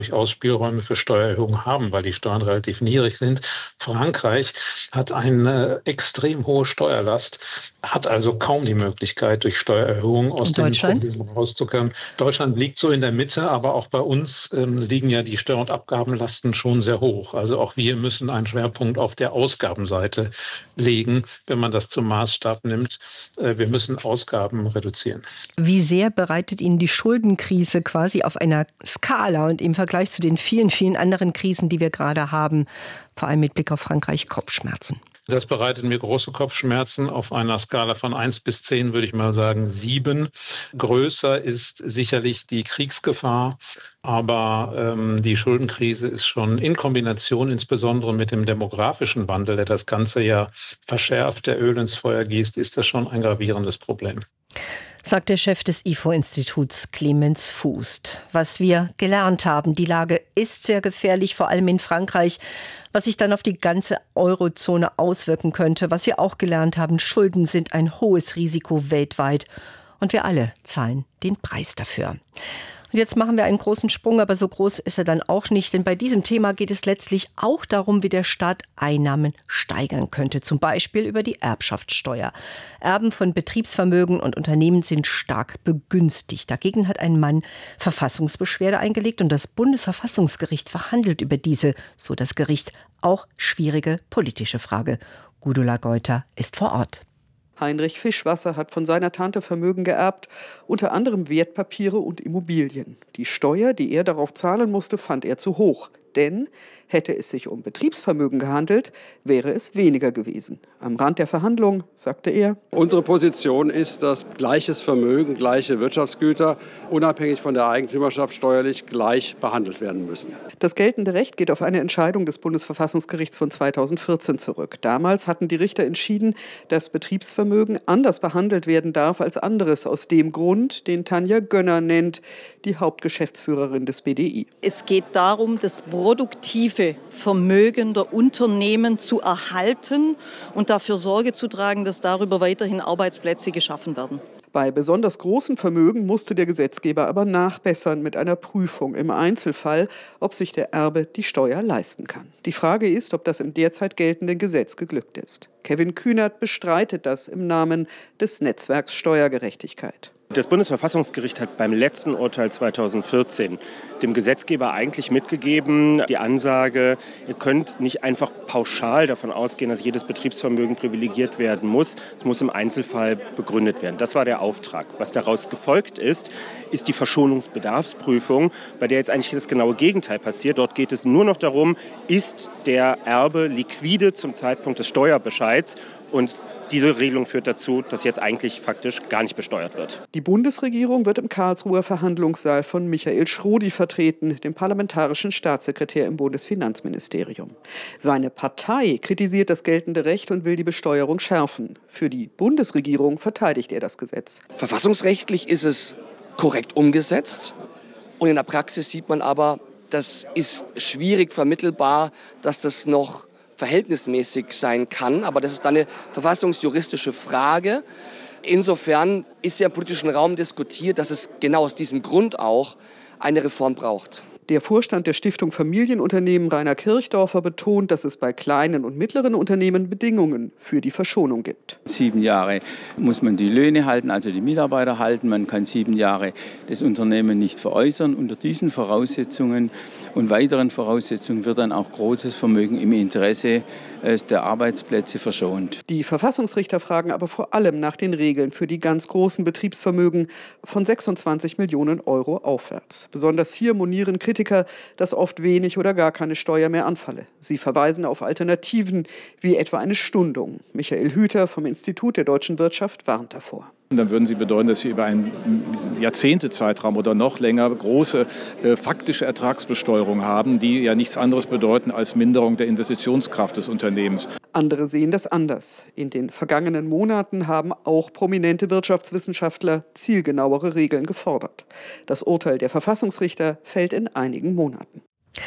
durchaus Spielräume für Steuererhöhungen haben, weil die Steuern relativ niedrig sind. Frankreich hat eine extrem hohe Steuerlast, hat also kaum die Möglichkeit, durch Steuererhöhungen aus Und den Deutschland? Problemen rauszukommen. Deutschland liegt so in der Mitte, aber auch bei uns liegen ja die Steuer- und Abgabenlasten schon sehr hoch. Also auch wir müssen einen Schwerpunkt auf der Ausgabenseite legen, wenn man das zum Maßstab nimmt. Wir müssen Ausgaben reduzieren. Wie sehr bereitet Ihnen die Schuldenkrise quasi auf einer Skala und im Vergleich zu den vielen, vielen anderen Krisen, die wir gerade haben, vor allem mit Blick auf Frankreich, Kopfschmerzen? Das bereitet mir große Kopfschmerzen. Auf einer Skala von 1 bis 10 würde ich mal sagen 7. Größer ist sicherlich die Kriegsgefahr, aber die Schuldenkrise ist schon in Kombination insbesondere mit dem demografischen Wandel, der das Ganze ja verschärft, der Öl ins Feuer gießt, ist das schon ein gravierendes Problem. Sagt der Chef des IFO-Instituts Clemens Fußt. Was wir gelernt haben, die Lage ist sehr gefährlich, vor allem in Frankreich, was sich dann auf die ganze Eurozone auswirken könnte. Was wir auch gelernt haben, Schulden sind ein hohes Risiko weltweit und wir alle zahlen den Preis dafür. Und jetzt machen wir einen großen Sprung, aber so groß ist er dann auch nicht, denn bei diesem Thema geht es letztlich auch darum, wie der Staat Einnahmen steigern könnte, zum Beispiel über die Erbschaftssteuer. Erben von Betriebsvermögen und Unternehmen sind stark begünstigt. Dagegen hat ein Mann Verfassungsbeschwerde eingelegt und das Bundesverfassungsgericht verhandelt über diese, so das Gericht, auch schwierige politische Frage. Gudula Geuter ist vor Ort. Heinrich Fischwasser hat von seiner Tante Vermögen geerbt, unter anderem Wertpapiere und Immobilien. Die Steuer, die er darauf zahlen musste, fand er zu hoch. Denn hätte es sich um Betriebsvermögen gehandelt, wäre es weniger gewesen. Am Rand der Verhandlung sagte er: Unsere Position ist, dass gleiches Vermögen, gleiche Wirtschaftsgüter unabhängig von der Eigentümerschaft steuerlich gleich behandelt werden müssen. Das geltende Recht geht auf eine Entscheidung des Bundesverfassungsgerichts von 2014 zurück. Damals hatten die Richter entschieden, dass Betriebsvermögen anders behandelt werden darf als anderes, aus dem Grund, den Tanja Gönner nennt, die Hauptgeschäftsführerin des BDI. Es geht darum, das produktive Vermögen der Unternehmen zu erhalten und dafür Sorge zu tragen, dass darüber weiterhin Arbeitsplätze geschaffen werden. Bei besonders großen Vermögen musste der Gesetzgeber aber nachbessern mit einer Prüfung im Einzelfall, ob sich der Erbe die Steuer leisten kann. Die Frage ist, ob das im derzeit geltenden Gesetz geglückt ist. Kevin Kühnert bestreitet das im Namen des Netzwerks Steuergerechtigkeit. Das Bundesverfassungsgericht hat beim letzten Urteil 2014 dem Gesetzgeber eigentlich mitgegeben, die Ansage, ihr könnt nicht einfach pauschal davon ausgehen, dass jedes Betriebsvermögen privilegiert werden muss. Es muss im Einzelfall begründet werden. Das war der Auftrag. Was daraus gefolgt ist, ist die Verschonungsbedarfsprüfung, bei der jetzt eigentlich das genaue Gegenteil passiert. Dort geht es nur noch darum, ist der Erbe liquide zum Zeitpunkt des Steuerbescheids, und diese Regelung führt dazu, dass jetzt eigentlich faktisch gar nicht besteuert wird. Die Bundesregierung wird im Karlsruher Verhandlungssaal von Michael Schrodi vertreten, dem parlamentarischen Staatssekretär im Bundesfinanzministerium. Seine Partei kritisiert das geltende Recht und will die Besteuerung schärfen. Für die Bundesregierung verteidigt er das Gesetz. Verfassungsrechtlich ist es korrekt umgesetzt und in der Praxis sieht man aber, das ist schwierig vermittelbar, dass das noch verhältnismäßig sein kann, aber das ist dann eine verfassungsjuristische Frage. Insofern ist ja im politischen Raum diskutiert, dass es genau aus diesem Grund auch eine Reform braucht. Der Vorstand der Stiftung Familienunternehmen Rainer Kirchdorfer betont, dass es bei kleinen und mittleren Unternehmen Bedingungen für die Verschonung gibt. 7 Jahre muss man die Löhne halten, also die Mitarbeiter halten. Man kann 7 Jahre das Unternehmen nicht veräußern. Unter diesen Voraussetzungen und weiteren Voraussetzungen wird dann auch großes Vermögen im Interesse der Arbeitsplätze verschont. Die Verfassungsrichter fragen aber vor allem nach den Regeln für die ganz großen Betriebsvermögen von 26 Millionen Euro aufwärts. Besonders hier monieren Kritiker, dass oft wenig oder gar keine Steuer mehr anfalle. Sie verweisen auf Alternativen wie etwa eine Stundung. Michael Hüter vom Institut der deutschen Wirtschaft warnt davor. Dann würden Sie bedeuten, dass Sie über einen Jahrzehntezeitraum oder noch länger große faktische Ertragsbesteuerung haben, die ja nichts anderes bedeuten als Minderung der Investitionskraft des Unternehmens. Andere sehen das anders. In den vergangenen Monaten haben auch prominente Wirtschaftswissenschaftler zielgenauere Regeln gefordert. Das Urteil der Verfassungsrichter fällt in einigen Monaten.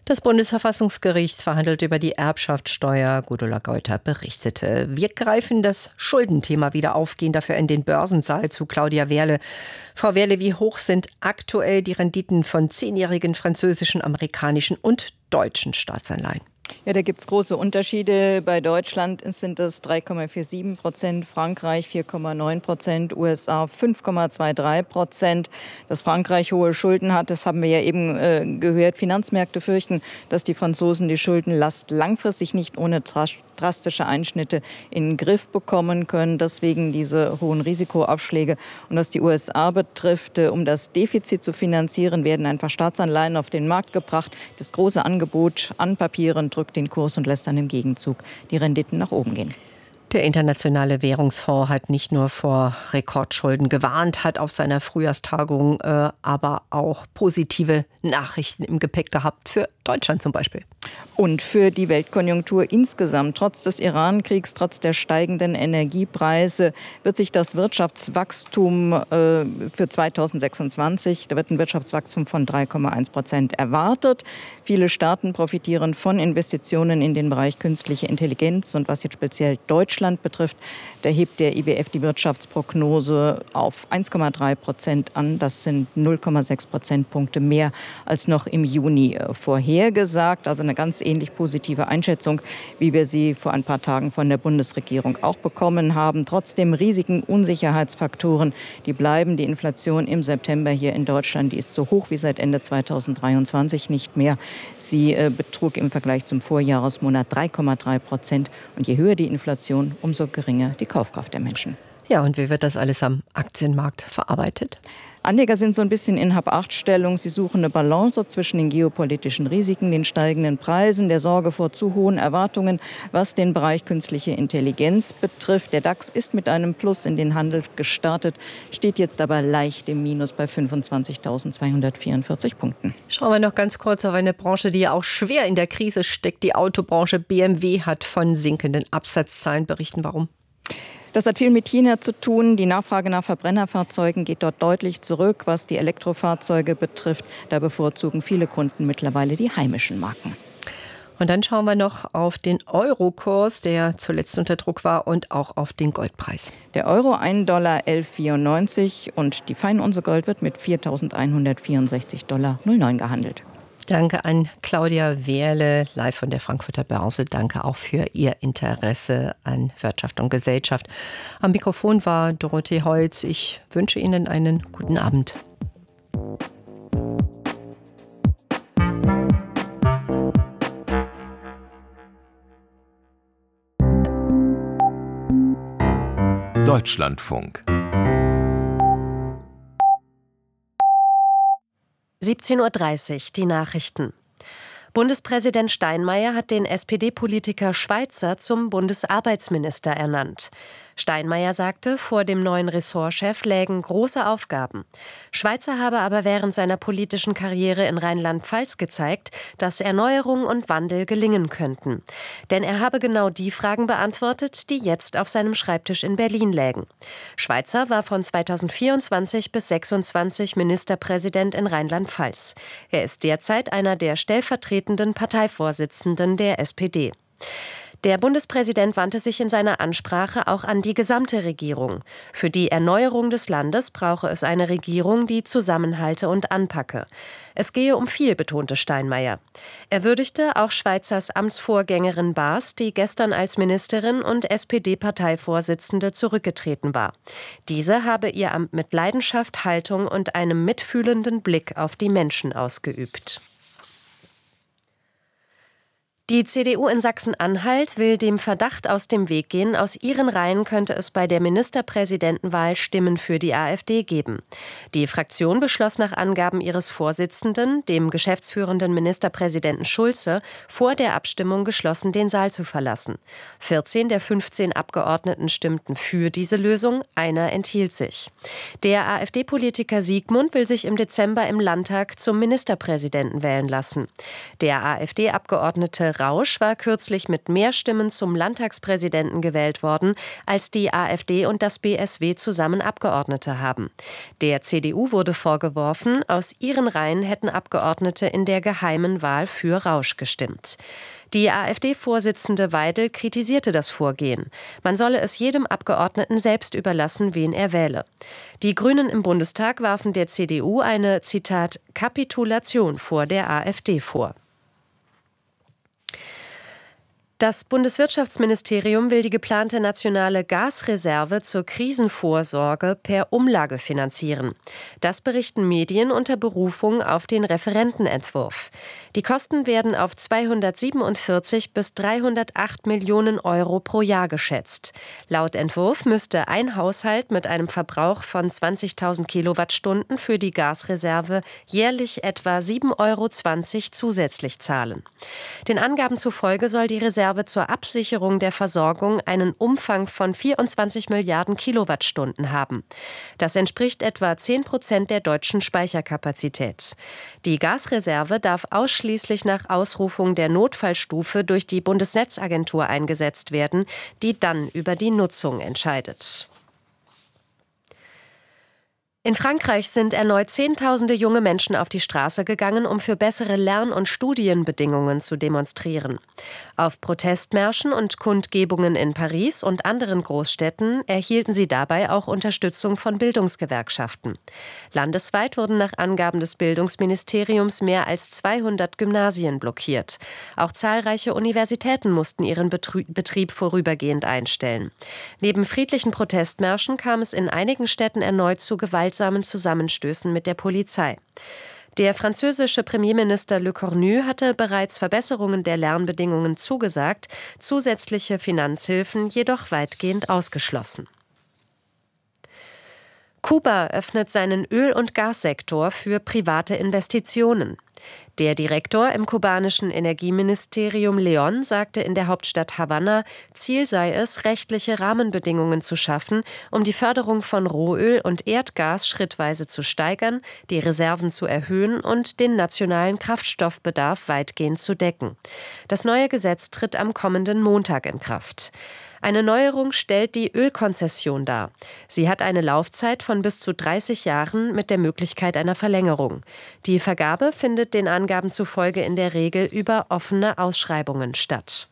Das Bundesverfassungsgericht verhandelt über die Erbschaftssteuer. Gudula Geuter berichtete. Wir greifen das Schuldenthema wieder auf, gehen dafür in den Börsensaal zu Claudia Wehrle. Frau Wehrle, wie hoch sind aktuell die Renditen von 10-jährigen französischen, amerikanischen und deutschen Staatsanleihen? Ja, da gibt es große Unterschiede. Bei Deutschland sind es 3,47%, Frankreich 4,9%, USA 5,23%. Dass Frankreich hohe Schulden hat, das haben wir ja eben gehört. Finanzmärkte fürchten, dass die Franzosen die Schuldenlast langfristig nicht ohne drastische Einschnitte in den Griff bekommen können. Deswegen diese hohen Risikoaufschläge. Und was die USA betrifft, um das Defizit zu finanzieren, werden einfach Staatsanleihen auf den Markt gebracht. Das große Angebot an Papieren drückt den Kurs und lässt dann im Gegenzug die Renditen nach oben gehen. Der Internationale Währungsfonds hat nicht nur vor Rekordschulden gewarnt, hat auf seiner Frühjahrstagung aber auch positive Nachrichten im Gepäck gehabt, für Deutschland zum Beispiel. Und für die Weltkonjunktur insgesamt. Trotz des Iran-Kriegs, trotz der steigenden Energiepreise wird sich das Wirtschaftswachstum für 2026, da wird ein Wirtschaftswachstum von 3,1% erwartet. Viele Staaten profitieren von Investitionen in den Bereich künstliche Intelligenz. Und was jetzt speziell Deutschland betrifft, da hebt der IWF die Wirtschaftsprognose auf 1,3% an. Das sind 0,6 Prozentpunkte mehr als noch im Juni vorhergesagt. Also eine ganz ähnlich positive Einschätzung, wie wir sie vor ein paar Tagen von der Bundesregierung auch bekommen haben. Trotzdem riesigen Unsicherheitsfaktoren, die bleiben. Die Inflation im September hier in Deutschland, die ist so hoch wie seit Ende 2023 nicht mehr. Sie betrug im Vergleich zum Vorjahresmonat 3,3%. Und je höher die Inflation, umso geringer die Kaufkraft der Menschen. Ja, und wie wird das alles am Aktienmarkt verarbeitet? Anleger sind so ein bisschen in Hab-Acht-Stellung. Sie suchen eine Balance zwischen den geopolitischen Risiken, den steigenden Preisen, der Sorge vor zu hohen Erwartungen, was den Bereich künstliche Intelligenz betrifft. Der DAX ist mit einem Plus in den Handel gestartet, steht jetzt aber leicht im Minus bei 25.244 Punkten. Schauen wir noch ganz kurz auf eine Branche, die ja auch schwer in der Krise steckt. Die Autobranche. BMW hat von sinkenden Absatzzahlen berichten. Warum? Das hat viel mit China zu tun. Die Nachfrage nach Verbrennerfahrzeugen geht dort deutlich zurück. Was die Elektrofahrzeuge betrifft, da bevorzugen viele Kunden mittlerweile die heimischen Marken. Und dann schauen wir noch auf den Euro-Kurs, der zuletzt unter Druck war, und auch auf den Goldpreis. Der Euro $1,1194 und die Feinunze Gold wird mit $4.164,09 gehandelt. Danke an Claudia Wehrle, live von der Frankfurter Börse. Danke auch für Ihr Interesse an Wirtschaft und Gesellschaft. Am Mikrofon war Dorothee Holz. Ich wünsche Ihnen einen guten Abend. Deutschlandfunk 17:30 Uhr, die Nachrichten. Bundespräsident Steinmeier hat den SPD-Politiker Schweizer zum Bundesarbeitsminister ernannt. Steinmeier sagte, vor dem neuen Ressortchef lägen große Aufgaben. Schweizer habe aber während seiner politischen Karriere in Rheinland-Pfalz gezeigt, dass Erneuerung und Wandel gelingen könnten. Denn er habe genau die Fragen beantwortet, die jetzt auf seinem Schreibtisch in Berlin lägen. Schweizer war von 2024 bis 2026 Ministerpräsident in Rheinland-Pfalz. Er ist derzeit einer der stellvertretenden Parteivorsitzenden der SPD. Der Bundespräsident wandte sich in seiner Ansprache auch an die gesamte Regierung. Für die Erneuerung des Landes brauche es eine Regierung, die zusammenhalte und anpacke. Es gehe um viel, betonte Steinmeier. Er würdigte auch Schweizers Amtsvorgängerin Baas, die gestern als Ministerin und SPD-Parteivorsitzende zurückgetreten war. Diese habe ihr Amt mit Leidenschaft, Haltung und einem mitfühlenden Blick auf die Menschen ausgeübt. Die CDU in Sachsen-Anhalt will dem Verdacht aus dem Weg gehen, aus ihren Reihen könnte es bei der Ministerpräsidentenwahl Stimmen für die AfD geben. Die Fraktion beschloss nach Angaben ihres Vorsitzenden, dem geschäftsführenden Ministerpräsidenten Schulze, vor der Abstimmung geschlossen den Saal zu verlassen. 14 der 15 Abgeordneten stimmten für diese Lösung, einer enthielt sich. Der AfD-Politiker Siegmund will sich im Dezember im Landtag zum Ministerpräsidenten wählen lassen. Der AfD-Abgeordnete Rausch war kürzlich mit mehr Stimmen zum Landtagspräsidenten gewählt worden, als die AfD und das BSW zusammen Abgeordnete haben. Der CDU wurde vorgeworfen, aus ihren Reihen hätten Abgeordnete in der geheimen Wahl für Rausch gestimmt. Die AfD-Vorsitzende Weidel kritisierte das Vorgehen. Man solle es jedem Abgeordneten selbst überlassen, wen er wähle. Die Grünen im Bundestag warfen der CDU eine, Zitat, Kapitulation vor der AfD vor. Das Bundeswirtschaftsministerium will die geplante nationale Gasreserve zur Krisenvorsorge per Umlage finanzieren. Das berichten Medien unter Berufung auf den Referentenentwurf. Die Kosten werden auf 247 bis 308 Millionen Euro pro Jahr geschätzt. Laut Entwurf müsste ein Haushalt mit einem Verbrauch von 20.000 Kilowattstunden für die Gasreserve jährlich etwa 7,20 Euro zusätzlich zahlen. Den Angaben zufolge soll die Reserve zur Absicherung der Versorgung einen Umfang von 24 Milliarden Kilowattstunden haben. Das entspricht etwa 10% der deutschen Speicherkapazität. Die Gasreserve darf ausschließlich nach Ausrufung der Notfallstufe durch die Bundesnetzagentur eingesetzt werden, die dann über die Nutzung entscheidet. In Frankreich sind erneut Zehntausende junge Menschen auf die Straße gegangen, um für bessere Lern- und Studienbedingungen zu demonstrieren. Auf Protestmärschen und Kundgebungen in Paris und anderen Großstädten erhielten sie dabei auch Unterstützung von Bildungsgewerkschaften. Landesweit wurden nach Angaben des Bildungsministeriums mehr als 200 Gymnasien blockiert. Auch zahlreiche Universitäten mussten ihren Betrieb vorübergehend einstellen. Neben friedlichen Protestmärschen kam es in einigen Städten erneut zu gewaltsamen Zusammenstößen mit der Polizei. Der französische Premierminister Le Cornu hatte bereits Verbesserungen der Lernbedingungen zugesagt, zusätzliche Finanzhilfen jedoch weitgehend ausgeschlossen. Kuba öffnet seinen Öl- und Gassektor für private Investitionen. Der Direktor im kubanischen Energieministerium Leon sagte in der Hauptstadt Havanna, Ziel sei es, rechtliche Rahmenbedingungen zu schaffen, um die Förderung von Rohöl und Erdgas schrittweise zu steigern, die Reserven zu erhöhen und den nationalen Kraftstoffbedarf weitgehend zu decken. Das neue Gesetz tritt am kommenden Montag in Kraft. Eine Neuerung stellt die Ölkonzession dar. Sie hat eine Laufzeit von bis zu 30 Jahren mit der Möglichkeit einer Verlängerung. Die Vergabe findet den Angaben zufolge in der Regel über offene Ausschreibungen statt.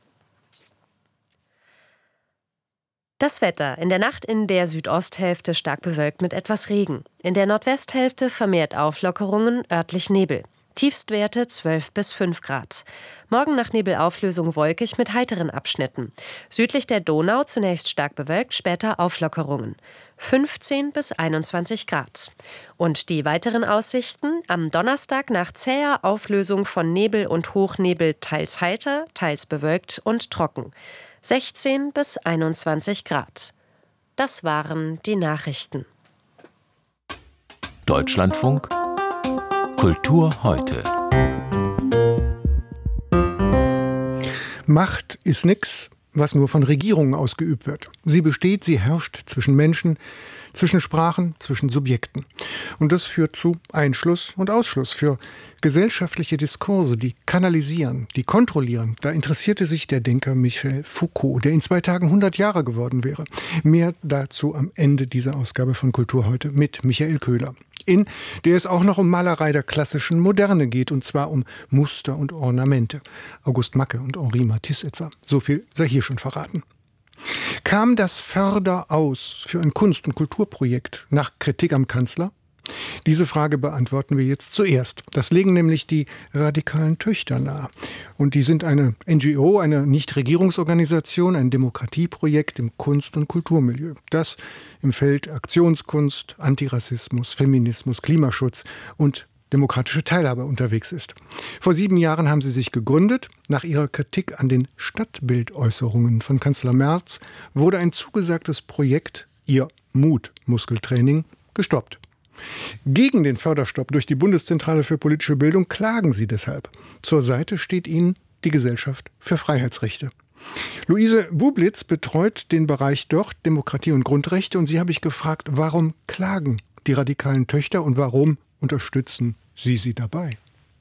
Das Wetter. In der Nacht in der Südosthälfte stark bewölkt mit etwas Regen. In der Nordwesthälfte vermehrt Auflockerungen, örtlich Nebel. Tiefstwerte 12 bis 5 Grad. Morgen nach Nebelauflösung wolkig mit heiteren Abschnitten. Südlich der Donau zunächst stark bewölkt, später Auflockerungen. 15 bis 21 Grad. Und die weiteren Aussichten? Am Donnerstag nach zäher Auflösung von Nebel und Hochnebel teils heiter, teils bewölkt und trocken. 16 bis 21 Grad. Das waren die Nachrichten. Deutschlandfunk Kultur heute. Macht ist nichts, was nur von Regierungen ausgeübt wird. Sie besteht, sie herrscht zwischen Menschen, zwischen Sprachen, zwischen Subjekten. Und das führt zu Einschluss und Ausschluss für gesellschaftliche Diskurse, die kanalisieren, die kontrollieren. Da interessierte sich der Denker Michel Foucault, der in 2 Tagen 100 Jahre geworden wäre. Mehr dazu am Ende dieser Ausgabe von Kultur heute mit Michael Köhler. In der es auch noch um Malerei der klassischen Moderne geht, und zwar um Muster und Ornamente. August Macke und Henri Matisse etwa. So viel sei hier schon verraten. Kam das Förder aus für ein Kunst- und Kulturprojekt nach Kritik am Kanzler? Diese Frage beantworten wir jetzt zuerst. Das legen nämlich die radikalen Töchter nahe. Und die sind eine NGO, eine Nichtregierungsorganisation, ein Demokratieprojekt im Kunst- und Kulturmilieu. Das im Feld Aktionskunst, Antirassismus, Feminismus, Klimaschutz und demokratische Teilhabe unterwegs ist. Vor 7 Jahren haben sie sich gegründet. Nach ihrer Kritik an den Stadtbildäußerungen von Kanzler Merz wurde ein zugesagtes Projekt, ihr Mut-Muskeltraining, gestoppt. Gegen den Förderstopp durch die Bundeszentrale für politische Bildung klagen sie deshalb. Zur Seite steht ihnen die Gesellschaft für Freiheitsrechte. Luise Bublitz betreut den Bereich dort, Demokratie und Grundrechte, und sie habe ich gefragt, warum klagen die radikalen Töchter und warum unterstützen Sie dabei?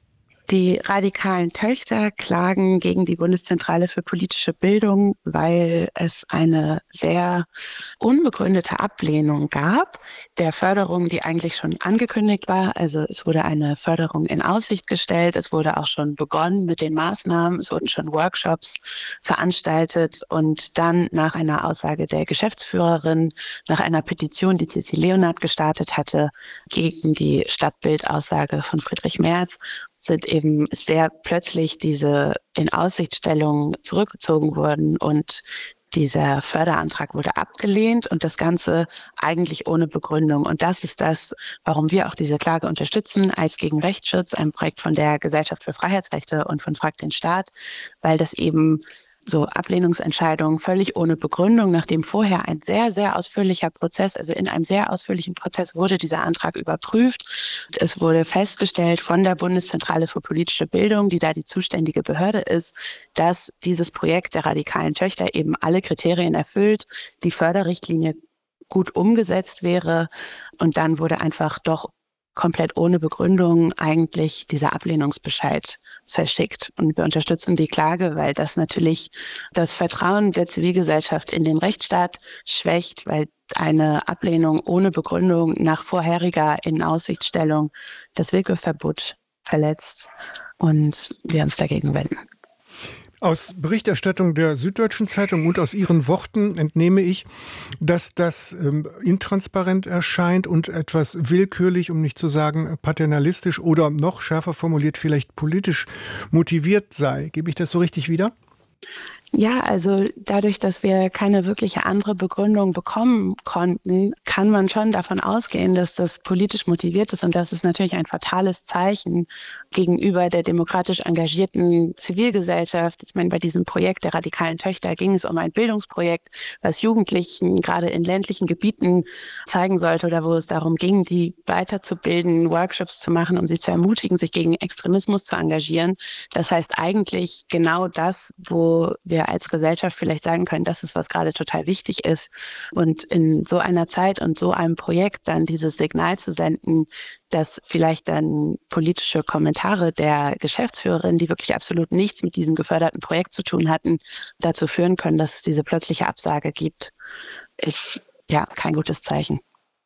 Die radikalen Töchter klagen gegen die Bundeszentrale für politische Bildung, weil es eine sehr unbegründete Ablehnung gab der Förderung, die eigentlich schon angekündigt war. Also es wurde eine Förderung in Aussicht gestellt, es wurde auch schon begonnen mit den Maßnahmen, es wurden schon Workshops veranstaltet und dann nach einer Aussage der Geschäftsführerin, nach einer Petition, die Cici Leonard gestartet hatte, gegen die Stadtbildaussage von Friedrich Merz, sind eben sehr plötzlich diese Inaussichtstellungen zurückgezogen worden und dieser Förderantrag wurde abgelehnt und das Ganze eigentlich ohne Begründung. Und das ist das, warum wir auch diese Klage unterstützen, Eis gegen Rechtsschutz, ein Projekt von der Gesellschaft für Freiheitsrechte und von Frag den Staat, weil das eben so Ablehnungsentscheidungen völlig ohne Begründung, nachdem vorher ein sehr, sehr ausführlicher Prozess, also in einem sehr ausführlichen Prozess wurde dieser Antrag überprüft. Es wurde festgestellt von der Bundeszentrale für politische Bildung, die da die zuständige Behörde ist, dass dieses Projekt der radikalen Töchter eben alle Kriterien erfüllt, die Förderrichtlinie gut umgesetzt wäre und dann wurde einfach doch komplett ohne Begründung eigentlich dieser Ablehnungsbescheid verschickt. Und wir unterstützen die Klage, weil das natürlich das Vertrauen der Zivilgesellschaft in den Rechtsstaat schwächt, weil eine Ablehnung ohne Begründung nach vorheriger Inaussichtstellung das Willkürverbot verletzt und wir uns dagegen wenden. Aus Berichterstattung der Süddeutschen Zeitung und aus Ihren Worten entnehme ich, dass das intransparent erscheint und etwas willkürlich, um nicht zu sagen paternalistisch oder noch schärfer formuliert vielleicht politisch motiviert sei. Gebe ich das so richtig wieder? Ja, also dadurch, dass wir keine wirkliche andere Begründung bekommen konnten, kann man schon davon ausgehen, dass das politisch motiviert ist. Und das ist natürlich ein fatales Zeichen gegenüber der demokratisch engagierten Zivilgesellschaft. Ich meine, bei diesem Projekt der radikalen Töchter ging es um ein Bildungsprojekt, was Jugendlichen gerade in ländlichen Gebieten zeigen sollte oder wo es darum ging, die weiterzubilden, Workshops zu machen, um sie zu ermutigen, sich gegen Extremismus zu engagieren. Das heißt eigentlich genau das, wo wir als Gesellschaft vielleicht sagen können, das ist, was gerade total wichtig ist. Und in so einer Zeit und so einem Projekt dann dieses Signal zu senden, dass vielleicht dann politische Kommentare der Geschäftsführerin, die wirklich absolut nichts mit diesem geförderten Projekt zu tun hatten, dazu führen können, dass es diese plötzliche Absage gibt, ist ja kein gutes Zeichen.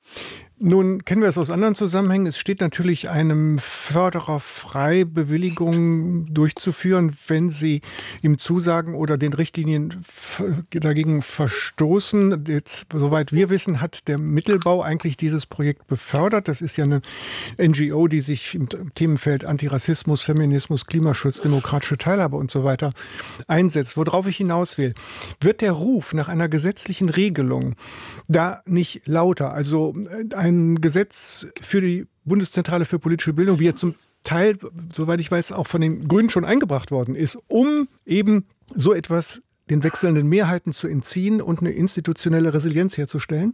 Nun kennen wir es aus anderen Zusammenhängen. Es steht natürlich einem Förderer frei, Bewilligungen durchzuführen, wenn sie ihm zusagen oder den Richtlinien dagegen verstoßen. Jetzt, soweit wir wissen, hat der Mittelbau eigentlich dieses Projekt befördert. Das ist ja eine NGO, die sich im Themenfeld Antirassismus, Feminismus, Klimaschutz, demokratische Teilhabe und so weiter einsetzt. Worauf ich hinaus will, wird der Ruf nach einer gesetzlichen Regelung da nicht lauter? Also ein Gesetz für die Bundeszentrale für politische Bildung, wie jetzt zum Teil, soweit ich weiß, auch von den Grünen schon eingebracht worden ist, um eben so etwas den wechselnden Mehrheiten zu entziehen und eine institutionelle Resilienz herzustellen?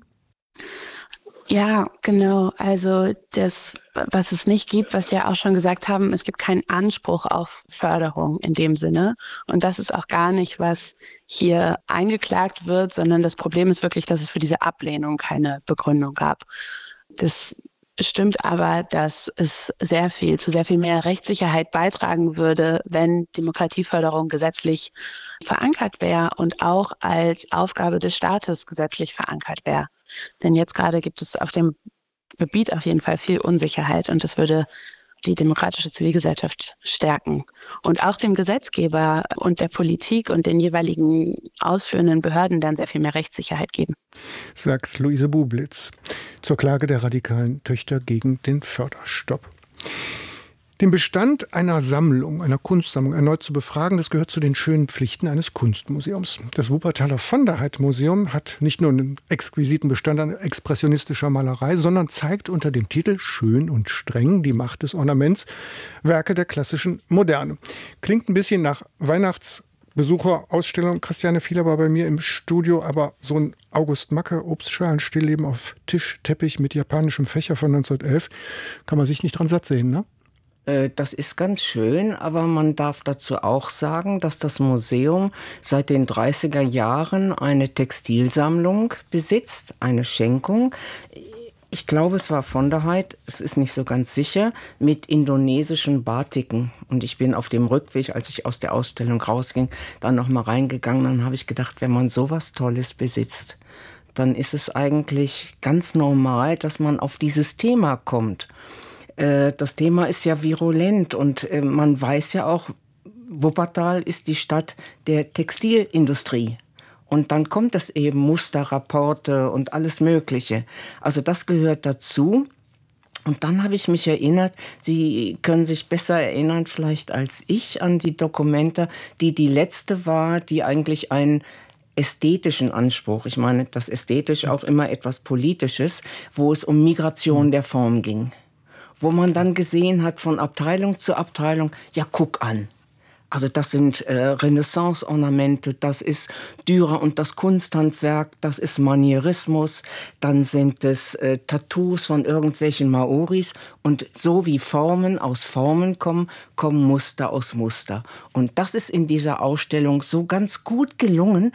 Ja, genau. Also das, was es nicht gibt, was wir auch schon gesagt haben, es gibt keinen Anspruch auf Förderung in dem Sinne. Und das ist auch gar nicht, was hier eingeklagt wird, sondern das Problem ist wirklich, dass es für diese Ablehnung keine Begründung gab. Das stimmt aber, dass es zu sehr viel mehr Rechtssicherheit beitragen würde, wenn Demokratieförderung gesetzlich verankert wäre und auch als Aufgabe des Staates gesetzlich verankert wäre. Denn jetzt gerade gibt es auf dem Gebiet auf jeden Fall viel Unsicherheit und das würde die demokratische Zivilgesellschaft stärken und auch dem Gesetzgeber und der Politik und den jeweiligen ausführenden Behörden dann sehr viel mehr Rechtssicherheit geben. Sagt Luise Bublitz zur Klage der radikalen Töchter gegen den Förderstopp. Den Bestand einer Sammlung, einer Kunstsammlung erneut zu befragen, das gehört zu den schönen Pflichten eines Kunstmuseums. Das Wuppertaler von der Heydt Museum hat nicht nur einen exquisiten Bestand an expressionistischer Malerei, sondern zeigt unter dem Titel Schön und streng, die Macht des Ornaments, Werke der klassischen Moderne. Klingt ein bisschen nach Weihnachtsbesucherausstellung. Christiane Fieler war bei mir im Studio, aber so ein August Macke, Obstschalen, Stillleben auf Tisch, Teppich mit japanischem Fächer von 1911, kann man sich nicht dran satt sehen, ne? Das ist ganz schön, aber man darf dazu auch sagen, dass das Museum seit den 30er Jahren eine Textilsammlung besitzt, eine Schenkung. Ich glaube, es war von der Heid, es ist nicht so ganz sicher, mit indonesischen Batiken. Und ich bin auf dem Rückweg, als ich aus der Ausstellung rausging, dann nochmal reingegangen. Dann habe ich gedacht, wenn man sowas Tolles besitzt, dann ist es eigentlich ganz normal, dass man auf dieses Thema kommt. Das Thema ist ja virulent und man weiß ja auch, Wuppertal ist die Stadt der Textilindustrie. Und dann kommt es eben Musterrapporte und alles Mögliche. Also das gehört dazu. Und dann habe ich mich erinnert, Sie können sich besser erinnern vielleicht als ich an die Documenta, die letzte war, die eigentlich einen ästhetischen Anspruch, ich meine das ästhetisch auch immer etwas Politisches, wo es um Migration der Form ging. Wo man dann gesehen hat von Abteilung zu Abteilung, ja guck an. Also das sind Renaissance-Ornamente, das ist Dürer und das Kunsthandwerk, das ist Manierismus, dann sind es Tattoos von irgendwelchen Maoris und so wie Formen aus Formen kommen Muster aus Muster. Und das ist in dieser Ausstellung so ganz gut gelungen,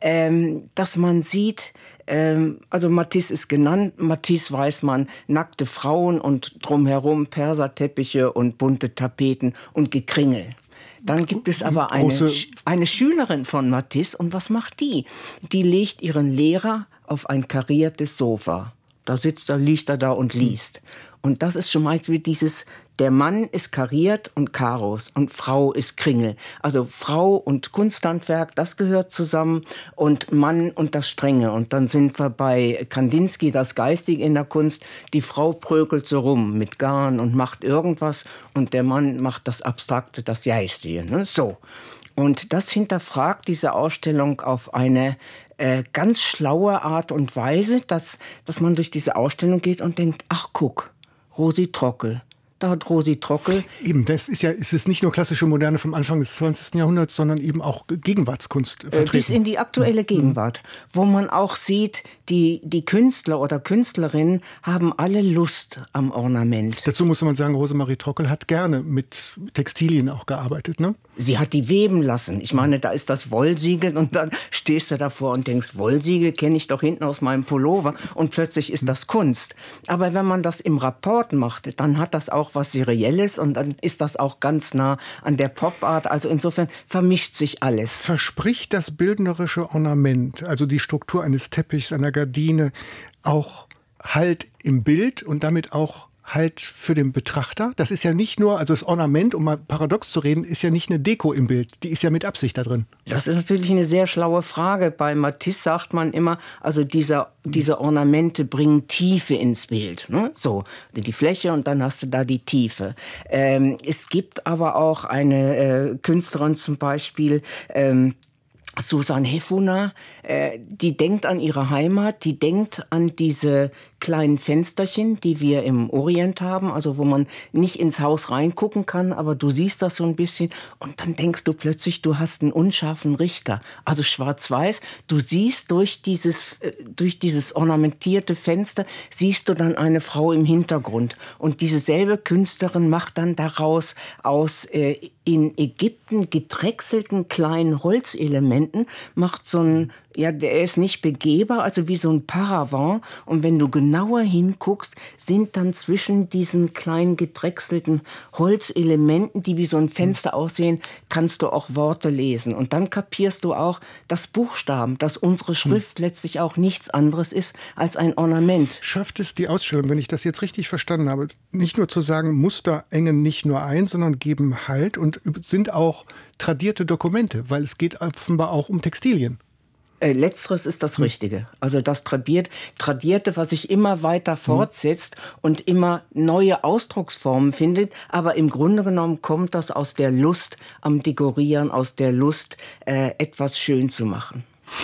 dass man sieht, also Matisse ist genannt, Matisse weiß man, nackte Frauen und drumherum Perserteppiche und bunte Tapeten und Gekringel. Dann gibt es aber eine Schülerin von Matisse und was macht die? Die legt ihren Lehrer auf ein kariertes Sofa. Da liegt er da und liest. Und das ist schon mal wie dieses, der Mann ist kariert und Karos und Frau ist Kringel. Also Frau und Kunsthandwerk, das gehört zusammen und Mann und das Strenge. Und dann sind wir bei Kandinsky, das Geistige in der Kunst. Die Frau prökelt so rum mit Garn und macht irgendwas und der Mann macht das Abstrakte, das Geistige. Ne? So. Und das hinterfragt diese Ausstellung auf eine ganz schlaue Art und Weise, dass man durch diese Ausstellung geht und denkt, ach guck, Rosi Trockel. Da hat Rosi Trockel. Eben, es ist nicht nur klassische Moderne vom Anfang des 20. Jahrhunderts, sondern eben auch Gegenwartskunst vertreten. Bis in die aktuelle Gegenwart, wo man auch sieht, die Künstler oder Künstlerinnen haben alle Lust am Ornament. Dazu muss man sagen, Rosemarie Trockel hat gerne mit Textilien auch gearbeitet, ne? Sie hat die weben lassen. Ich meine, da ist das Wollsiegel und dann stehst du davor und denkst, Wollsiegel kenne ich doch hinten aus meinem Pullover und plötzlich ist das Kunst. Aber wenn man das im Rapport macht, dann hat das auch was Serielles und dann ist das auch ganz nah an der Popart. Also insofern vermischt sich alles. Verspricht das bildnerische Ornament, also die Struktur eines Teppichs, einer Gardine, auch Halt im Bild und damit auch Halt für den Betrachter? Das ist ja nicht nur, also das Ornament, um mal paradox zu reden, ist ja nicht eine Deko im Bild. Die ist ja mit Absicht da drin. Das ist natürlich eine sehr schlaue Frage. Bei Matisse sagt man immer, also diese Ornamente bringen Tiefe ins Bild. Ne? So, die Fläche und dann hast du da die Tiefe. Es gibt aber auch eine Künstlerin zum Beispiel, Susan Hefuna, die denkt an ihre Heimat, die denkt an diese kleinen Fensterchen, die wir im Orient haben, also wo man nicht ins Haus reingucken kann, aber du siehst das so ein bisschen und dann denkst du plötzlich, du hast einen unscharfen Richter, also schwarz-weiß, du siehst durch dieses ornamentierte Fenster, siehst du dann eine Frau im Hintergrund und diese selbe Künstlerin macht dann daraus aus in Ägypten gedrechselten kleinen Holzelementen, macht so ein, ja, der ist nicht begehbar, also wie so ein Paravent. Und wenn du genauer hinguckst, sind dann zwischen diesen kleinen gedrechselten Holzelementen, die wie so ein Fenster aussehen, kannst du auch Worte lesen. Und dann kapierst du auch, dass Buchstaben, dass unsere Schrift letztlich auch nichts anderes ist als ein Ornament. Schafft es die Ausstellung, wenn ich das jetzt richtig verstanden habe, nicht nur zu sagen, Muster engen nicht nur ein, sondern geben Halt und sind auch tradierte Dokumente, weil es geht offenbar auch um Textilien. Letzteres ist das Richtige. Also das Tradierte, was sich immer weiter fortsetzt und immer neue Ausdrucksformen findet. Aber im Grunde genommen kommt das aus der Lust am Dekorieren, aus der Lust, etwas schön zu machen.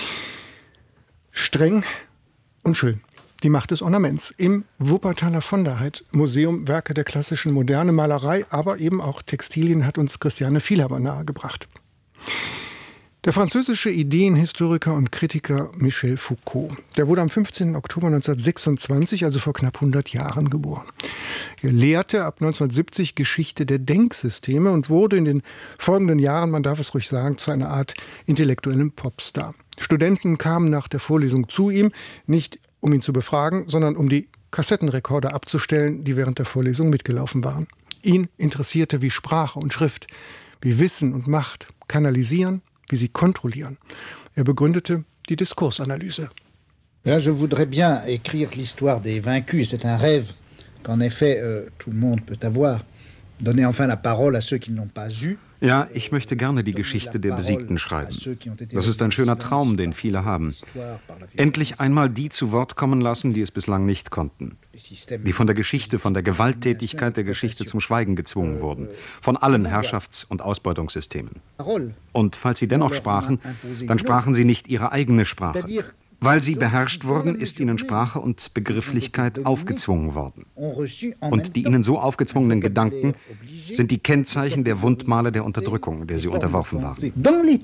Streng und schön. Die Macht des Ornaments. Im Wuppertaler von der Heid Museum Werke der klassischen Moderne, Malerei, aber eben auch Textilien hat uns Christiane Vielhaber nahegebracht. Der französische Ideenhistoriker und Kritiker Michel Foucault, der wurde am 15. Oktober 1926, also vor knapp 100 Jahren, geboren. Er lehrte ab 1970 Geschichte der Denksysteme und wurde in den folgenden Jahren, man darf es ruhig sagen, zu einer Art intellektuellem Popstar. Studenten kamen nach der Vorlesung zu ihm, nicht um ihn zu befragen, sondern um die Kassettenrekorder abzustellen, die während der Vorlesung mitgelaufen waren. Ihn interessierte, wie Sprache und Schrift, wie Wissen und Macht kanalisieren, wie sie kontrollieren. Er begründete die Diskursanalyse. Ja, je voudrais bien écrire l'histoire des vaincus. C'est un rêve qu'en effet tout le monde peut avoir. Donner enfin la parole à ceux qui ne l'ont pas eu. Ja, ich möchte gerne die Geschichte der Besiegten schreiben. Das ist ein schöner Traum, den viele haben. Endlich einmal die zu Wort kommen lassen, die es bislang nicht konnten. Die von der Geschichte, von der Gewalttätigkeit der Geschichte zum Schweigen gezwungen wurden. Von allen Herrschafts- und Ausbeutungssystemen. Und falls sie dennoch sprachen, dann sprachen sie nicht ihre eigene Sprache. Weil sie beherrscht wurden, ist ihnen Sprache und Begrifflichkeit aufgezwungen worden. Und die ihnen so aufgezwungenen Gedanken sind die Kennzeichen der Wundmale der Unterdrückung, der sie unterworfen waren.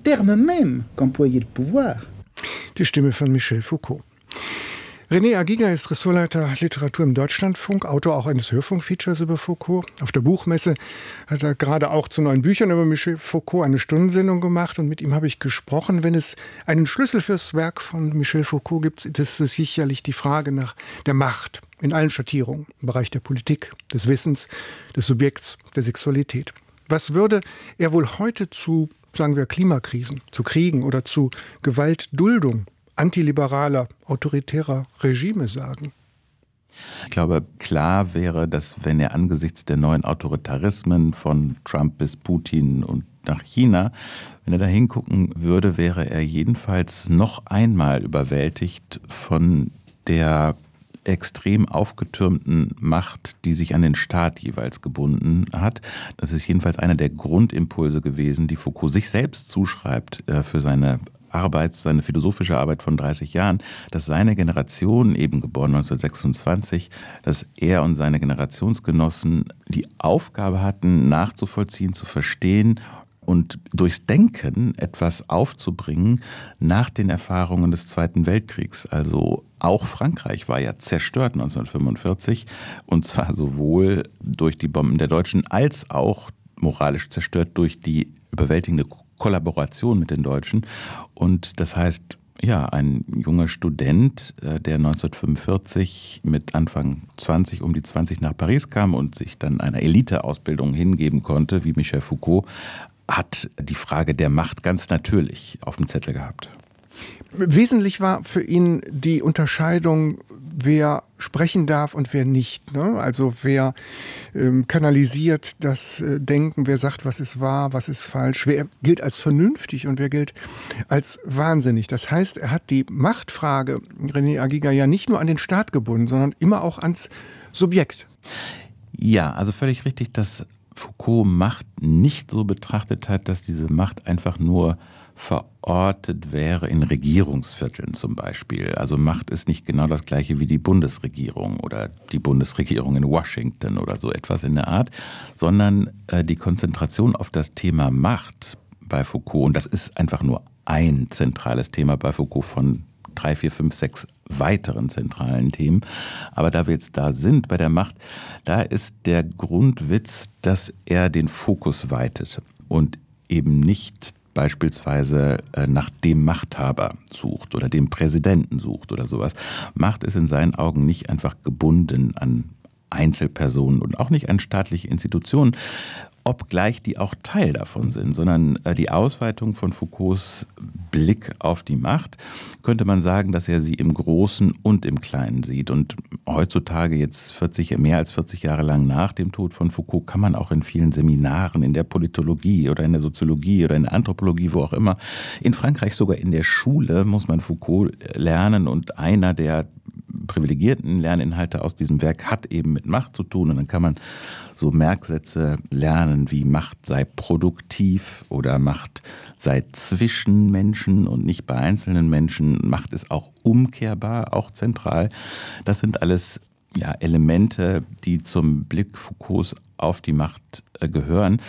Die Stimme von Michel Foucault. René Agiga ist Ressortleiter Literatur im Deutschlandfunk, Autor auch eines Hörfunkfeatures über Foucault. Auf der Buchmesse hat er gerade auch zu neuen Büchern über Michel Foucault eine Stundensendung gemacht und mit ihm habe ich gesprochen. Wenn es einen Schlüssel fürs Werk von Michel Foucault gibt, ist es sicherlich die Frage nach der Macht in allen Schattierungen, im Bereich der Politik, des Wissens, des Subjekts, der Sexualität. Was würde er wohl heute zu, sagen wir, Klimakrisen, zu Kriegen oder zu Gewaltduldung antiliberaler, autoritärer Regime sagen? Ich glaube, klar wäre, dass wenn er angesichts der neuen Autoritarismen von Trump bis Putin und nach China, wenn er da hingucken würde, wäre er jedenfalls noch einmal überwältigt von der extrem aufgetürmten Macht, die sich an den Staat jeweils gebunden hat. Das ist jedenfalls einer der Grundimpulse gewesen, die Foucault sich selbst zuschreibt für seine philosophische Arbeit von 30 Jahren, dass seine Generation, eben geboren 1926, dass er und seine Generationsgenossen die Aufgabe hatten, nachzuvollziehen, zu verstehen und durchs Denken etwas aufzubringen nach den Erfahrungen des Zweiten Weltkriegs. Also auch Frankreich war ja zerstört 1945 und zwar sowohl durch die Bomben der Deutschen als auch moralisch zerstört durch die überwältigende Kollaboration mit den Deutschen. Und das heißt, ja, ein junger Student, der 1945 mit Anfang 20, um die 20 nach Paris kam und sich dann einer Eliteausbildung hingeben konnte, wie Michel Foucault, hat die Frage der Macht ganz natürlich auf dem Zettel gehabt. Wesentlich war für ihn die Unterscheidung, wer sprechen darf und wer nicht. Ne? Also wer kanalisiert das Denken, wer sagt, was ist wahr, was ist falsch, wer gilt als vernünftig und wer gilt als wahnsinnig. Das heißt, er hat die Machtfrage, René Agiga, ja nicht nur an den Staat gebunden, sondern immer auch ans Subjekt. Ja, also völlig richtig, dass Foucault Macht nicht so betrachtet hat, dass diese Macht einfach nur verortet wäre in Regierungsvierteln zum Beispiel. Also Macht ist nicht genau das gleiche wie die Bundesregierung oder die Bundesregierung in Washington oder so etwas in der Art, sondern die Konzentration auf das Thema Macht bei Foucault, und das ist einfach nur ein zentrales Thema bei Foucault von 3, 4, 5, 6 weiteren zentralen Themen. Aber da wir jetzt da sind bei der Macht, da ist der Grundwitz, dass er den Fokus weitet und eben nicht beispielsweise nach dem Machthaber sucht oder dem Präsidenten sucht oder sowas. Macht ist in seinen Augen nicht einfach gebunden an Einzelpersonen und auch nicht an staatliche Institutionen, obgleich die auch Teil davon sind, sondern die Ausweitung von Foucaults Blick auf die Macht, könnte man sagen, dass er sie im Großen und im Kleinen sieht. Und heutzutage, jetzt mehr als 40 Jahre lang nach dem Tod von Foucault, kann man auch in vielen Seminaren, in der Politologie oder in der Soziologie oder in der Anthropologie, wo auch immer, in Frankreich sogar in der Schule muss man Foucault lernen, und einer der privilegierten Lerninhalte aus diesem Werk hat eben mit Macht zu tun, und dann kann man so Merksätze lernen wie Macht sei produktiv oder Macht sei zwischen Menschen und nicht bei einzelnen Menschen. Macht ist auch umkehrbar, auch zentral. Das sind alles Elemente, die zum Blick Foucaults auf die Macht gehören.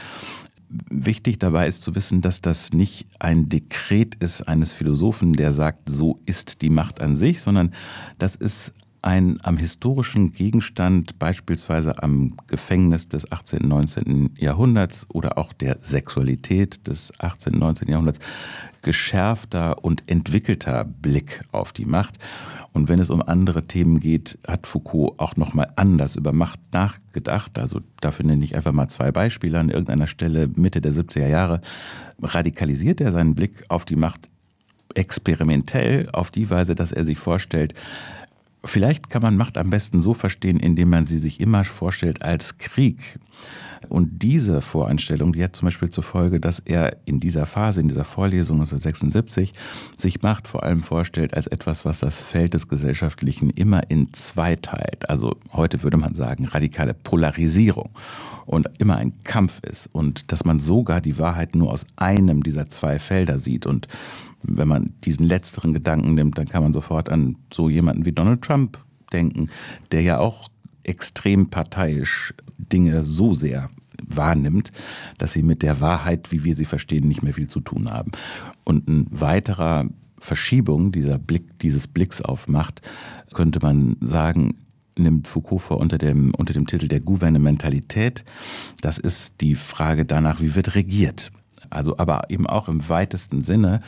Wichtig dabei ist zu wissen, dass das nicht ein Dekret ist eines Philosophen, der sagt, so ist die Macht an sich, sondern das ist ein am historischen Gegenstand, beispielsweise am Gefängnis des 18. und 19. Jahrhunderts oder auch der Sexualität des 18. und 19. Jahrhunderts, geschärfter und entwickelter Blick auf die Macht. Und wenn es um andere Themen geht, hat Foucault auch nochmal anders über Macht nachgedacht. Also dafür nenne ich einfach mal 2 Beispiele. An irgendeiner Stelle Mitte der 70er Jahre radikalisiert er seinen Blick auf die Macht experimentell auf die Weise, dass er sich vorstellt, vielleicht kann man Macht am besten so verstehen, indem man sie sich immer vorstellt als Krieg. Und diese Voreinstellung, die hat zum Beispiel zur Folge, dass er in dieser Phase, in dieser Vorlesung 1976, sich Macht vor allem vorstellt als etwas, was das Feld des Gesellschaftlichen immer in 2 teilt. Also heute würde man sagen, radikale Polarisierung und immer ein Kampf ist. Und dass man sogar die Wahrheit nur aus einem dieser 2 Felder sieht. Und wenn man diesen letzteren Gedanken nimmt, dann kann man sofort an so jemanden wie Donald Trump denken, der ja auch extrem parteiisch Dinge so sehr wahrnimmt, dass sie mit der Wahrheit, wie wir sie verstehen, nicht mehr viel zu tun haben. Und ein weiterer Verschiebung dieses Blicks auf Macht, könnte man sagen, nimmt Foucault vor unter dem Titel der Gouvernementalität. Das ist die Frage danach, wie wird regiert. Also aber eben auch im weitesten Sinne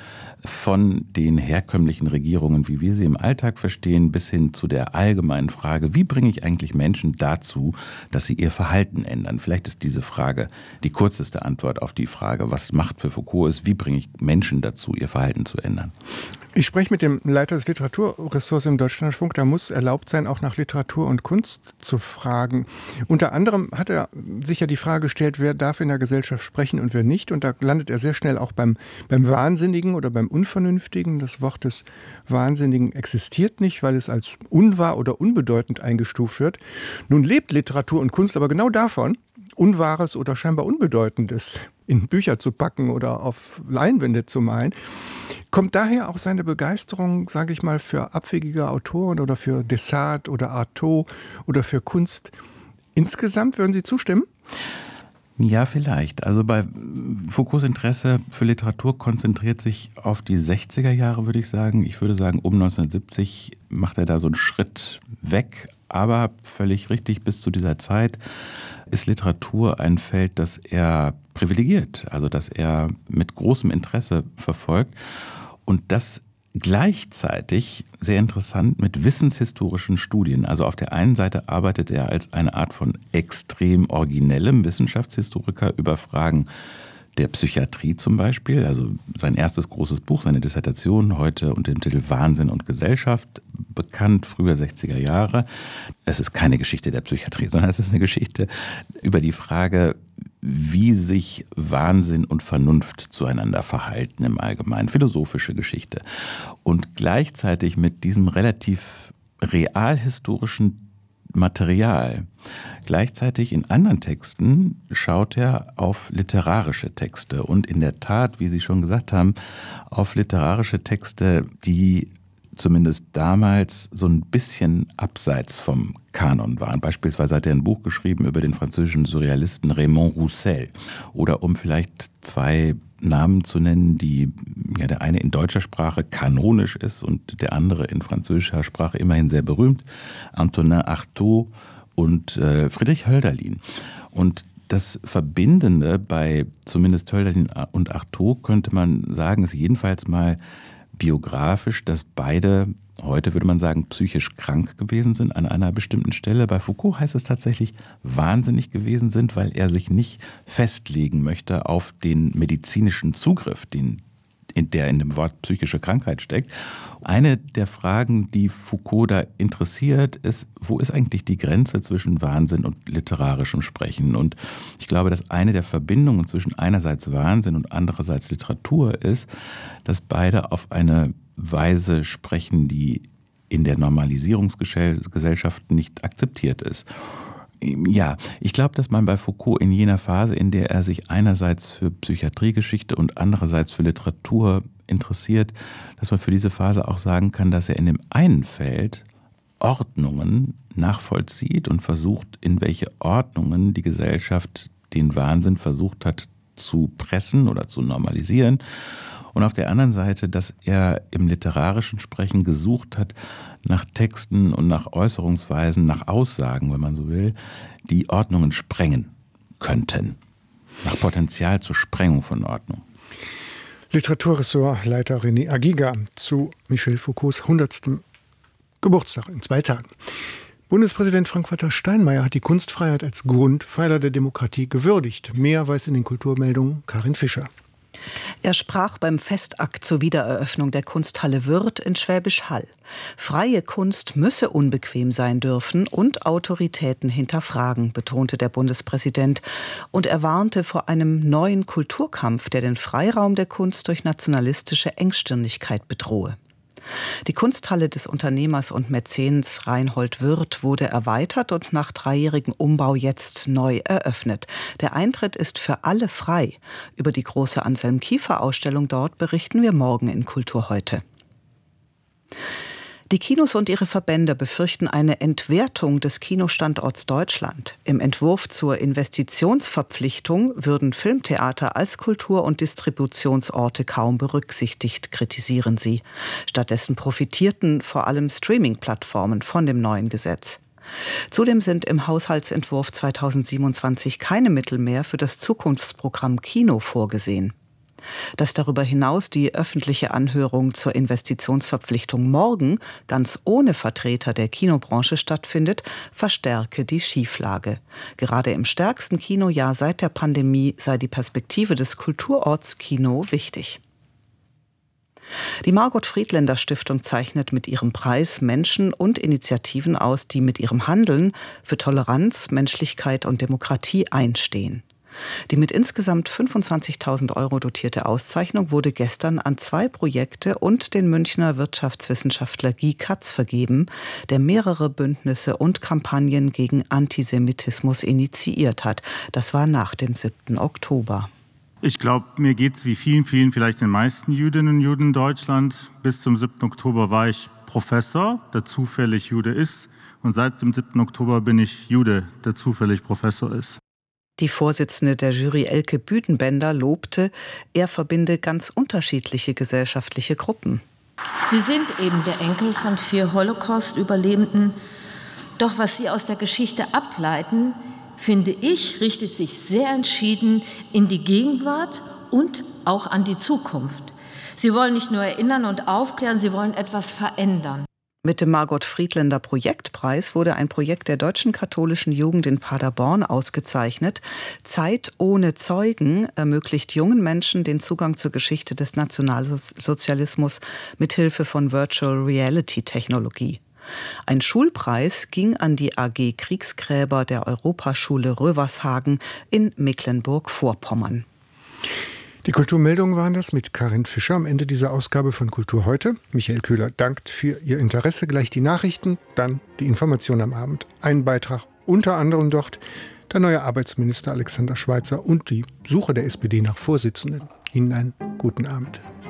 von den herkömmlichen Regierungen, wie wir sie im Alltag verstehen, bis hin zu der allgemeinen Frage, wie bringe ich eigentlich Menschen dazu, dass sie ihr Verhalten ändern? Vielleicht ist diese Frage die kürzeste Antwort auf die Frage, was Macht für Foucault ist, wie bringe ich Menschen dazu, ihr Verhalten zu ändern? Ich spreche mit dem Leiter des Literaturressorts im Deutschlandfunk. Da muss erlaubt sein, auch nach Literatur und Kunst zu fragen. Unter anderem hat er sich ja die Frage gestellt, wer darf in der Gesellschaft sprechen und wer nicht. Und da landet er sehr schnell auch beim Wahnsinnigen oder beim Unvernünftigen. Das Wort des Wahnsinnigen existiert nicht, weil es als unwahr oder unbedeutend eingestuft wird. Nun lebt Literatur und Kunst aber genau davon, Unwahres oder scheinbar Unbedeutendes in Bücher zu packen oder auf Leinwände zu malen. Kommt daher auch seine Begeisterung, sage ich mal, für abwegige Autoren oder für Dessart oder Artaud oder für Kunst insgesamt? Würden Sie zustimmen? Ja, vielleicht. Also bei Foucaults Interesse für Literatur konzentriert sich auf die 60er Jahre, würde ich sagen. Ich würde sagen, um 1970 macht er da so einen Schritt weg. Aber völlig richtig, bis zu dieser Zeit ist Literatur ein Feld, das er privilegiert, also das er mit großem Interesse verfolgt und das gleichzeitig, sehr interessant, mit wissenshistorischen Studien. Also auf der einen Seite arbeitet er als eine Art von extrem originellem Wissenschaftshistoriker über Fragen der Psychiatrie zum Beispiel, also sein erstes großes Buch, seine Dissertation, heute unter dem Titel Wahnsinn und Gesellschaft, bekannt, früher 60er Jahre. Es ist keine Geschichte der Psychiatrie, sondern es ist eine Geschichte über die Frage, wie sich Wahnsinn und Vernunft zueinander verhalten im Allgemeinen, philosophische Geschichte. Und gleichzeitig mit diesem relativ realhistorischen Material. Gleichzeitig in anderen Texten schaut er auf literarische Texte und in der Tat, wie Sie schon gesagt haben, auf literarische Texte, die zumindest damals so ein bisschen abseits vom Kanon waren. Beispielsweise hat er ein Buch geschrieben über den französischen Surrealisten Raymond Roussel. Oder um vielleicht 2 Namen zu nennen, die ja der eine in deutscher Sprache kanonisch ist und der andere in französischer Sprache immerhin sehr berühmt, Antonin Artaud und Friedrich Hölderlin. Und das Verbindende bei zumindest Hölderlin und Artaud könnte man sagen, ist jedenfalls mal biografisch, dass beide, heute würde man sagen, psychisch krank gewesen sind an einer bestimmten Stelle. Bei Foucault heißt es tatsächlich, wahnsinnig gewesen sind, weil er sich nicht festlegen möchte auf den medizinischen Zugriff, der in dem Wort psychische Krankheit steckt. Eine der Fragen, die Foucault da interessiert, ist, wo ist eigentlich die Grenze zwischen Wahnsinn und literarischem Sprechen? Und ich glaube, dass eine der Verbindungen zwischen einerseits Wahnsinn und andererseits Literatur ist, dass beide auf eine Weise sprechen, die in der Normalisierungsgesellschaft nicht akzeptiert ist. Ja, ich glaube, dass man bei Foucault in jener Phase, in der er sich einerseits für Psychiatriegeschichte und andererseits für Literatur interessiert, dass man für diese Phase auch sagen kann, dass er in dem einen Feld Ordnungen nachvollzieht und versucht, in welche Ordnungen die Gesellschaft den Wahnsinn versucht hat zu pressen oder zu normalisieren. Und auf der anderen Seite, dass er im literarischen Sprechen gesucht hat nach Texten und nach Äußerungsweisen, nach Aussagen, wenn man so will, die Ordnungen sprengen könnten. Nach Potenzial zur Sprengung von Ordnung. Literaturressortleiter René Agiga zu Michel Foucaults 100. Geburtstag in 2 Tagen. Bundespräsident Frank-Walter Steinmeier hat die Kunstfreiheit als Grundpfeiler der Demokratie gewürdigt. Mehr weiß in den Kulturmeldungen Karin Fischer. Er sprach beim Festakt zur Wiedereröffnung der Kunsthalle Würth in Schwäbisch Hall. Freie Kunst müsse unbequem sein dürfen und Autoritäten hinterfragen, betonte der Bundespräsident. Und er warnte vor einem neuen Kulturkampf, der den Freiraum der Kunst durch nationalistische Engstirnigkeit bedrohe. Die Kunsthalle des Unternehmers und Mäzens Reinhold Wirth wurde erweitert und nach 3-jährigem Umbau jetzt neu eröffnet. Der Eintritt ist für alle frei. Über die große Anselm-Kiefer-Ausstellung dort berichten wir morgen in Kultur heute. Die Kinos und ihre Verbände befürchten eine Entwertung des Kinostandorts Deutschland. Im Entwurf zur Investitionsverpflichtung würden Filmtheater als Kultur- und Distributionsorte kaum berücksichtigt, kritisieren sie. Stattdessen profitierten vor allem Streaming-Plattformen von dem neuen Gesetz. Zudem sind im Haushaltsentwurf 2027 keine Mittel mehr für das Zukunftsprogramm Kino vorgesehen. Dass darüber hinaus die öffentliche Anhörung zur Investitionsverpflichtung morgen ganz ohne Vertreter der Kinobranche stattfindet, verstärke die Schieflage. Gerade im stärksten Kinojahr seit der Pandemie sei die Perspektive des Kulturorts Kino wichtig. Die Margot Friedländer Stiftung zeichnet mit ihrem Preis Menschen und Initiativen aus, die mit ihrem Handeln für Toleranz, Menschlichkeit und Demokratie einstehen. Die mit insgesamt 25.000 € dotierte Auszeichnung wurde gestern an 2 Projekte und den Münchner Wirtschaftswissenschaftler Guy Katz vergeben, der mehrere Bündnisse und Kampagnen gegen Antisemitismus initiiert hat. Das war nach dem 7. Oktober. Ich glaube, mir geht es wie vielen, vielleicht den meisten Jüdinnen und Juden in Deutschland. Bis zum 7. Oktober war ich Professor, der zufällig Jude ist. Und seit dem 7. Oktober bin ich Jude, der zufällig Professor ist. Die Vorsitzende der Jury Elke Büdenbender lobte, er verbinde ganz unterschiedliche gesellschaftliche Gruppen. Sie sind eben der Enkel von 4 Holocaust-Überlebenden. Doch was Sie aus der Geschichte ableiten, finde ich, richtet sich sehr entschieden in die Gegenwart und auch an die Zukunft. Sie wollen nicht nur erinnern und aufklären, Sie wollen etwas verändern. Mit dem Margot Friedländer Projektpreis wurde ein Projekt der deutschen katholischen Jugend in Paderborn ausgezeichnet. Zeit ohne Zeugen ermöglicht jungen Menschen den Zugang zur Geschichte des Nationalsozialismus mithilfe von Virtual Reality Technologie. Ein Schulpreis ging an die AG Kriegsgräber der Europaschule Rövershagen in Mecklenburg-Vorpommern. Die Kulturmeldungen waren das mit Karin Fischer am Ende dieser Ausgabe von Kultur heute. Michael Köhler dankt für Ihr Interesse. Gleich die Nachrichten, dann die Information am Abend. Ein Beitrag unter anderem dort der neue Arbeitsminister Alexander Schweitzer und die Suche der SPD nach Vorsitzenden. Ihnen einen guten Abend.